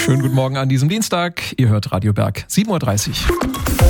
Schönen guten Morgen an diesem Dienstag. Ihr hört Radio Berg, 7.30 Uhr.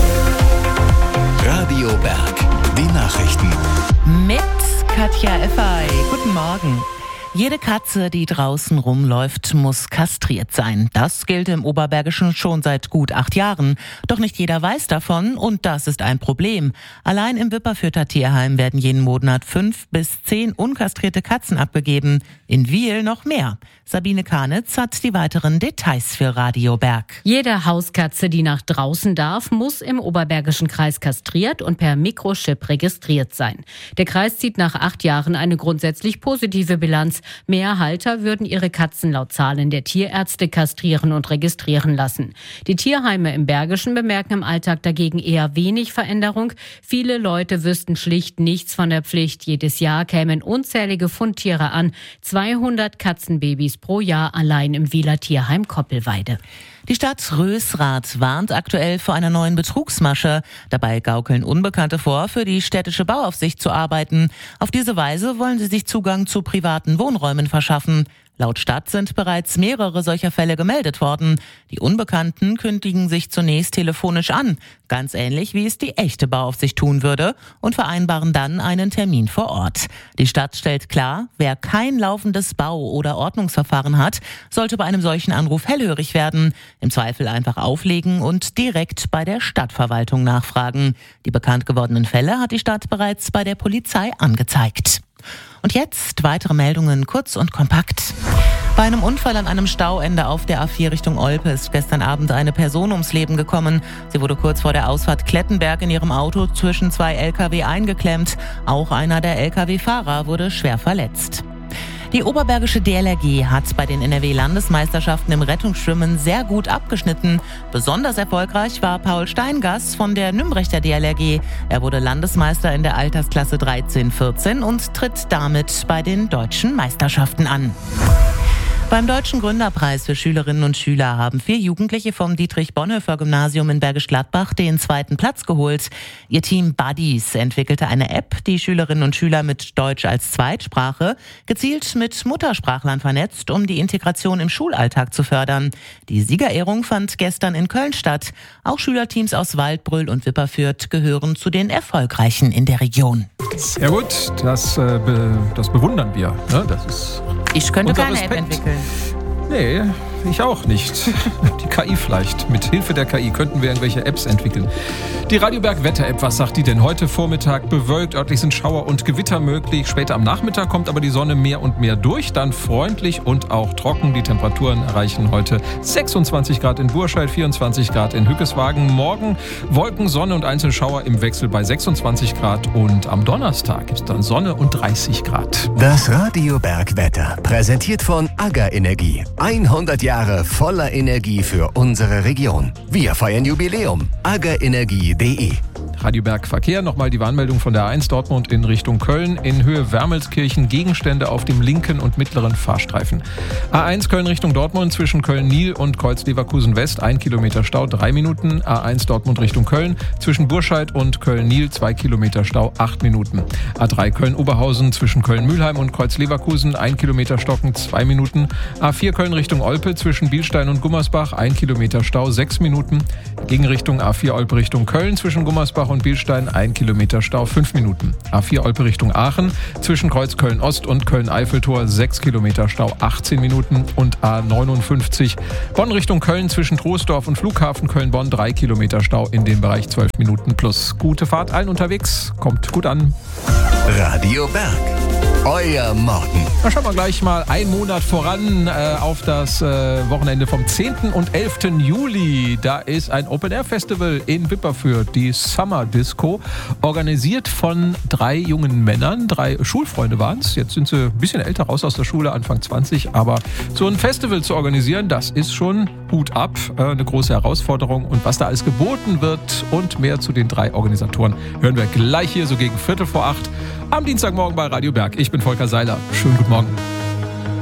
Radio Berg, die Nachrichten. Mit Katja Effay. Guten Morgen. Jede Katze, die draußen rumläuft, muss kastriert sein. Das gilt im Oberbergischen schon seit gut 8 Jahren. Doch nicht jeder weiß davon und das ist ein Problem. Allein im Wipperfürther Tierheim werden jeden Monat 5 bis 10 unkastrierte Katzen abgegeben. In Wiel noch mehr. Sabine Kanitz hat die weiteren Details für Radio Berg. Jede Hauskatze, die nach draußen darf, muss im Oberbergischen Kreis kastriert und per Mikrochip registriert sein. Der Kreis zieht nach 8 Jahren eine grundsätzlich positive Bilanz. Mehr Halter würden ihre Katzen laut Zahlen der Tierärzte kastrieren und registrieren lassen. Die Tierheime im Bergischen bemerken im Alltag dagegen eher wenig Veränderung. Viele Leute wüssten schlicht nichts von der Pflicht. Jedes Jahr kämen unzählige Fundtiere an. 200 Katzenbabys pro Jahr allein im Wieler Tierheim Koppelweide. Die Stadt Rösrath warnt aktuell vor einer neuen Betrugsmasche. Dabei gaukeln Unbekannte vor, für die städtische Bauaufsicht zu arbeiten. Auf diese Weise wollen sie sich Zugang zu privaten Wohnräumen verschaffen. Laut Stadt sind bereits mehrere solcher Fälle gemeldet worden. Die Unbekannten kündigen sich zunächst telefonisch an, ganz ähnlich wie es die echte Bauaufsicht tun würde, und vereinbaren dann einen Termin vor Ort. Die Stadt stellt klar, wer kein laufendes Bau- oder Ordnungsverfahren hat, sollte bei einem solchen Anruf hellhörig werden, im Zweifel einfach auflegen und direkt bei der Stadtverwaltung nachfragen. Die bekannt gewordenen Fälle hat die Stadt bereits bei der Polizei angezeigt. Und jetzt weitere Meldungen kurz und kompakt. Bei einem Unfall an einem Stauende auf der A4 Richtung Olpe ist gestern Abend eine Person ums Leben gekommen. Sie wurde kurz vor der Ausfahrt Klettenberg in ihrem Auto zwischen 2 Lkw eingeklemmt. Auch einer der Lkw-Fahrer wurde schwer verletzt. Die Oberbergische DLRG hat bei den NRW-Landesmeisterschaften im Rettungsschwimmen sehr gut abgeschnitten. Besonders erfolgreich war Paul Steingass von der Nümbrechter DLRG. Er wurde Landesmeister in der Altersklasse 13-14 und tritt damit bei den deutschen Meisterschaften an. Beim Deutschen Gründerpreis für Schülerinnen und Schüler haben 4 Jugendliche vom Dietrich-Bonhoeffer-Gymnasium in Bergisch Gladbach den 2. Platz geholt. Ihr Team Buddies entwickelte eine App, die Schülerinnen und Schüler mit Deutsch als Zweitsprache gezielt mit Muttersprachlern vernetzt, um die Integration im Schulalltag zu fördern. Die Siegerehrung fand gestern in Köln statt. Auch Schülerteams aus Waldbröl und Wipperfürth gehören zu den erfolgreichen in der Region. Ja gut, das bewundern wir. Ne? Das ist Ich könnte unser keine Respekt. App entwickeln. Nee, ich auch nicht. Die KI vielleicht. Mit Hilfe der KI könnten wir irgendwelche Apps entwickeln. Die Radio Berg Wetter-App, was sagt die denn? Heute Vormittag bewölkt, örtlich sind Schauer und Gewitter möglich. Später am Nachmittag kommt aber die Sonne mehr und mehr durch. Dann freundlich und auch trocken. Die Temperaturen erreichen heute 26 Grad in Burscheid, 24 Grad in Hückeswagen. Morgen Wolken, Sonne und einzelne Schauer im Wechsel bei 26 Grad. Und am Donnerstag gibt es dann Sonne und 30 Grad. Das Radio Berg Wetter, präsentiert von AGA Energie. 100 Jahre voller Energie für unsere Region. Wir feiern Jubiläum. agaenergie.de. Radio Berg Verkehr, nochmal die Warnmeldung von der A1 Dortmund in Richtung Köln. In Höhe Wermelskirchen Gegenstände auf dem linken und mittleren Fahrstreifen. A1 Köln Richtung Dortmund zwischen Köln-Nil und Kreuz-Leverkusen West 1 Kilometer Stau, 3 Minuten. A1 Dortmund Richtung Köln zwischen Burscheid und Köln-Nil 2 Kilometer Stau, 8 Minuten. A3 Köln-Oberhausen zwischen Köln-Mühlheim und Kreuz-Leverkusen 1 Kilometer Stocken, 2 Minuten. A4 Köln Richtung Olpe zwischen Bielstein und Gummersbach 1 Kilometer Stau, 6 Minuten. Gegenrichtung A4 Olpe Richtung Köln zwischen Gummersbach und Bielstein 1 Kilometer Stau, 5 Minuten. A4 Olpe Richtung Aachen zwischen Kreuz Köln-Ost und Köln-Eiffeltor 6 Kilometer Stau, 18 Minuten. Und A59 Bonn Richtung Köln zwischen Troisdorf und Flughafen Köln-Bonn 3 Kilometer Stau in dem Bereich 12 Minuten plus. Gute Fahrt allen unterwegs, kommt gut an. Radio Berg, euer Morgen. Dann schauen wir gleich mal einen Monat voran auf das Wochenende vom 10. und 11. Juli. Da ist ein Open-Air-Festival in Wipperfürth, die Summer Disco, organisiert von 3 jungen Männern. 3 Schulfreunde waren es. Jetzt sind sie ein bisschen älter, raus aus der Schule, Anfang 20. Aber so ein Festival zu organisieren, das ist schon Hut ab. Eine große Herausforderung. Und was da alles geboten wird und mehr zu den 3 Organisatoren hören wir gleich hier so gegen 7:45 am Dienstagmorgen bei Radio Berg. Ich bin Volker Seiler. Schönen guten Morgen.